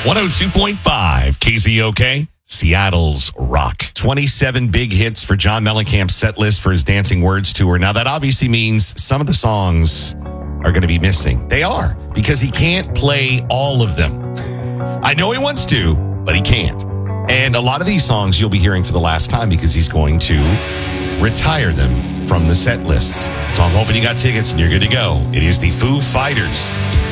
102.5 KZOK, Seattle's rock. 27 big hits for John Mellencamp's set list for his Dancing Words tour. Now, that obviously means some of the songs are going to be missing. They are, because he can't play all of them. I know he wants to, but he can't. And a lot of these songs you'll be hearing for the last time because he's going to retire them from the set lists. So I'm hoping you got tickets and you're good to go. It is the Foo Fighters.